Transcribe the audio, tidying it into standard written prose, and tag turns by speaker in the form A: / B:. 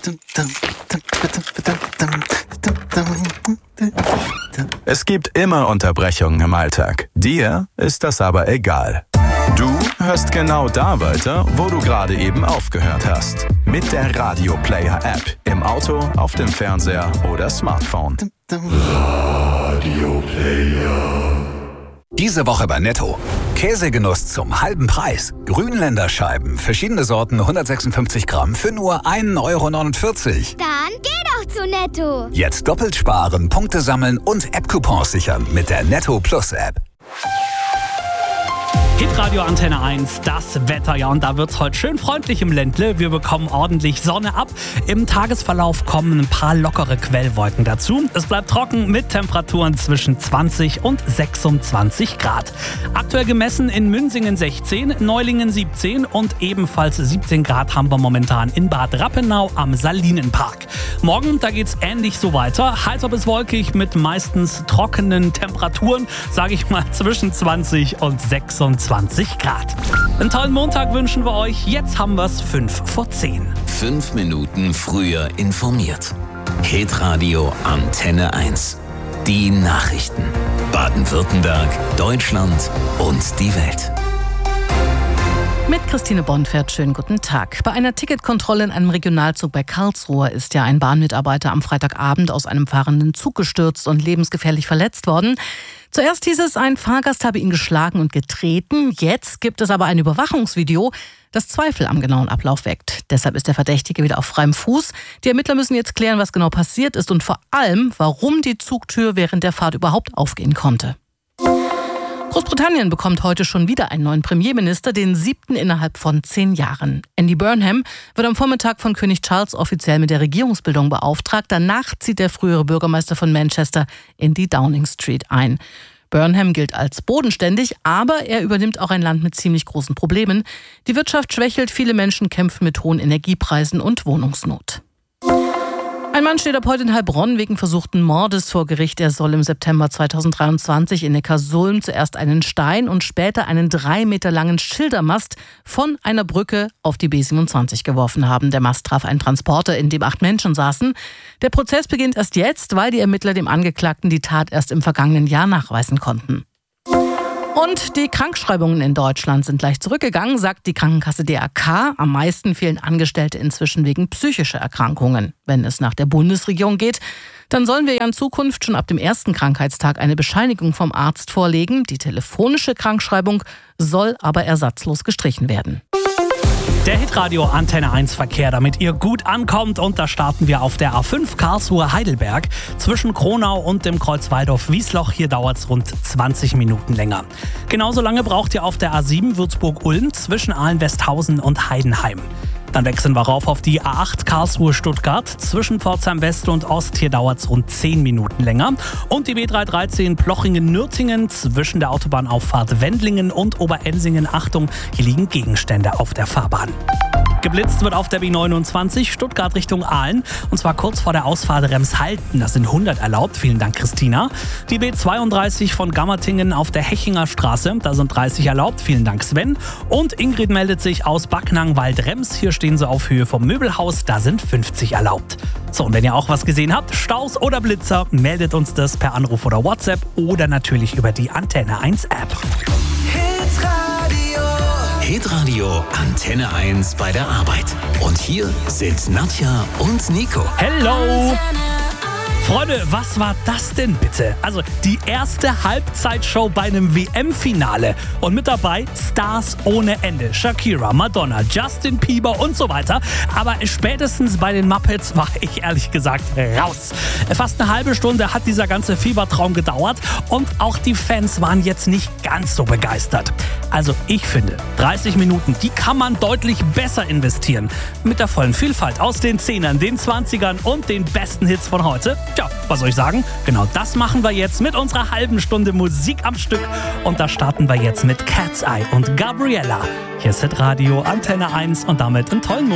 A: Es gibt immer Unterbrechungen im Alltag. Dir ist das aber egal. Du hörst genau da weiter, wo du gerade eben aufgehört hast. Mit der Radio Player App. Im Auto, auf dem Fernseher oder Smartphone.
B: Radio Player.
C: Diese Woche bei Netto. Käsegenuss zum halben Preis. Grünländer Scheiben, verschiedene Sorten, 156 Gramm für nur 1,49 Euro.
D: Dann geh doch zu Netto.
C: Jetzt doppelt sparen, Punkte sammeln und App-Coupons sichern mit der Netto Plus App.
E: Hitradio Antenne 1, das Wetter, ja, und da wird's heute schön freundlich im Ländle. Wir bekommen ordentlich Sonne ab. Im Tagesverlauf kommen ein paar lockere Quellwolken dazu. Es bleibt trocken mit Temperaturen zwischen 20 und 26 Grad. Aktuell gemessen in Münsingen 16, Neulingen 17 und ebenfalls 17 Grad haben wir momentan in Bad Rappenau am Salinenpark. Morgen, da geht's ähnlich so weiter. Heiter bis wolkig mit meistens trockenen Temperaturen, sage ich mal zwischen 20 und 26 Grad. Einen tollen Montag wünschen wir euch. Jetzt haben wir es 5 vor 10.
F: 5 Minuten früher informiert. Hitradio Antenne 1. Die Nachrichten. Baden-Württemberg, Deutschland und die Welt.
G: Mit Christine Bonfert, schönen guten Tag. Bei einer Ticketkontrolle in einem Regionalzug bei Karlsruhe ist ja ein Bahnmitarbeiter am Freitagabend aus einem fahrenden Zug gestürzt und lebensgefährlich verletzt worden. Zuerst hieß es, ein Fahrgast habe ihn geschlagen und getreten. Jetzt gibt es aber ein Überwachungsvideo, das Zweifel am genauen Ablauf weckt. Deshalb ist der Verdächtige wieder auf freiem Fuß. Die Ermittler müssen jetzt klären, was genau passiert ist und vor allem, warum die Zugtür während der Fahrt überhaupt aufgehen konnte. Großbritannien bekommt heute schon wieder einen neuen Premierminister, den 7. innerhalb von 10 Jahren. Andy Burnham wird am Vormittag von König Charles offiziell mit der Regierungsbildung beauftragt. Danach zieht der frühere Bürgermeister von Manchester in die Downing Street ein. Burnham gilt als bodenständig, aber er übernimmt auch ein Land mit ziemlich großen Problemen. Die Wirtschaft schwächelt, viele Menschen kämpfen mit hohen Energiepreisen und Wohnungsnot. Ein Mann steht ab heute in Heilbronn wegen versuchten Mordes vor Gericht. Er soll im September 2023 in Neckarsulm zuerst einen Stein und später einen 3 Meter langen Schildermast von einer Brücke auf die B27 geworfen haben. Der Mast traf einen Transporter, in dem 8 Menschen saßen. Der Prozess beginnt erst jetzt, weil die Ermittler dem Angeklagten die Tat erst im vergangenen Jahr nachweisen konnten. Und die Krankschreibungen in Deutschland sind leicht zurückgegangen, sagt die Krankenkasse DRK. Am meisten fehlen Angestellte inzwischen wegen psychischer Erkrankungen. Wenn es nach der Bundesregierung geht, dann sollen wir ja in Zukunft schon ab dem ersten Krankheitstag eine Bescheinigung vom Arzt vorlegen. Die telefonische Krankschreibung soll aber ersatzlos gestrichen werden.
E: Der Hitradio Antenne 1 Verkehr, damit ihr gut ankommt. Und da starten wir auf der A5 Karlsruhe-Heidelberg. Zwischen Kronau und dem Kreuz Waldorf-Wiesloch. Hier dauert es rund 20 Minuten länger. Genauso lange braucht ihr auf der A7 Würzburg-Ulm zwischen Ahlen-Westhausen und Heidenheim. Dann wechseln wir rauf auf die A8 Karlsruhe-Stuttgart. Zwischen Pforzheim West und Ost, hier dauert es rund 10 Minuten länger. Und die B313 Plochingen-Nürtingen zwischen der Autobahnauffahrt Wendlingen und Oberensingen. Achtung, hier liegen Gegenstände auf der Fahrbahn. Geblitzt wird auf der B29 Stuttgart Richtung Aalen und zwar kurz vor der Ausfahrt Remshalden. Das sind 100 erlaubt. Vielen Dank, Christina. Die B32 von Gammertingen auf der Hechinger Straße. Da sind 30 erlaubt. Vielen Dank, Sven. Und Ingrid meldet sich aus Backnang-Waldrems. Hier stehen sie auf Höhe vom Möbelhaus. Da sind 50 erlaubt. So, und wenn ihr auch was gesehen habt, Staus oder Blitzer, meldet uns das per Anruf oder WhatsApp oder natürlich über die Antenne 1 App.
F: Hitradio Antenne 1 bei der Arbeit. Und hier sind Nadja und Nico.
E: Hello! Freunde, was war das denn bitte? Also die erste Halbzeitshow bei einem WM-Finale. Und mit dabei Stars ohne Ende. Shakira, Madonna, Justin Bieber und so weiter. Aber spätestens bei den Muppets war ich ehrlich gesagt raus. Fast eine halbe Stunde hat dieser ganze Fiebertraum gedauert. Und auch die Fans waren jetzt nicht ganz so begeistert. Also ich finde, 30 Minuten, die kann man deutlich besser investieren. Mit der vollen Vielfalt aus den 10ern, den 20ern und den besten Hits von heute. Tja, was soll ich sagen? Genau das machen wir jetzt mit unserer halben Stunde Musik am Stück. Und da starten wir jetzt mit Cat's Eye und Gabriella. Hier ist Hitradio Antenne 1 und damit einen tollen